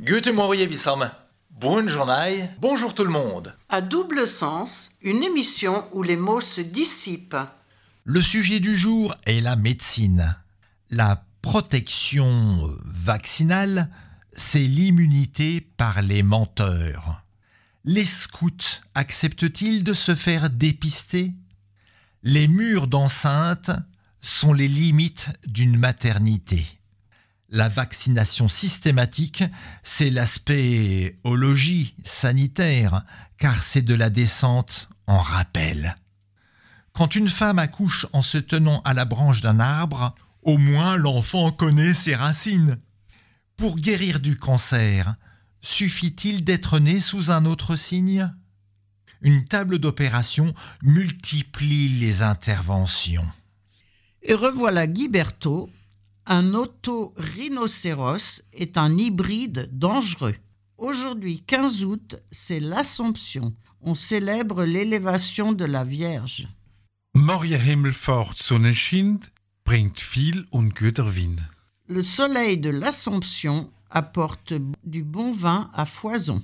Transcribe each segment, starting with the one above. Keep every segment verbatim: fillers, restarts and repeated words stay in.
Guten Morgen, Wissam. Bonne journée, bonjour tout le monde. À double sens, une émission où les mots se dissipent. Le sujet du jour est la médecine. La protection vaccinale, c'est l'immunité par les menteurs. Les scouts acceptent-ils de se faire dépister ? Les murs d'enceinte sont les limites d'une maternité. La vaccination systématique, c'est l'aspect ologie sanitaire, car c'est de la descente en rappel. Quand une femme accouche en se tenant à la branche d'un arbre, au moins l'enfant connaît ses racines. Pour guérir du cancer, suffit-il d'être né sous un autre signe ? Une table d'opération multiplie les interventions. Et revoilà Guy Berthaud. Un autorhinocéros est un hybride dangereux. Aujourd'hui, quinze août, c'est l'Assomption. On célèbre l'élévation de la Vierge. Morgen Himmelfahrt Sonnenschein bringt viel und guter Wein. Le soleil de l'Assomption apporte du bon vin à foison.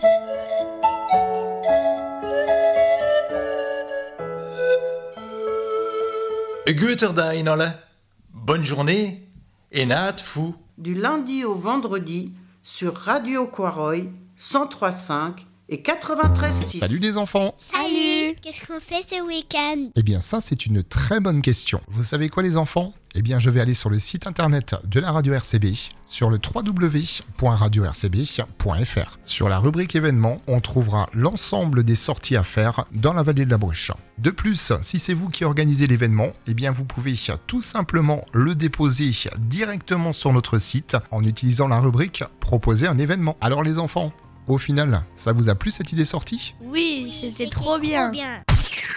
Guten Tag, alle. Bonne journée et naat fou. Du lundi au vendredi sur Radio Quaroy cent trois virgule cinq et quatre-vingt-treize virgule six. Salut les enfants! Salut! Qu'est-ce qu'on fait ce week-end? Eh bien ça c'est une très bonne question. Vous savez quoi les enfants? Eh bien je vais aller sur le site internet de la radio R C B, sur le w w w point radio r c b point f r. Sur la rubrique événements, on trouvera l'ensemble des sorties à faire dans la vallée de la Bruche. De plus, si c'est vous qui organisez l'événement, eh bien vous pouvez tout simplement le déposer directement sur notre site en utilisant la rubrique « Proposer un événement ». Alors les enfants, au final, ça vous a plu cette idée sortie ? Oui, c'était trop bien. Trop bien.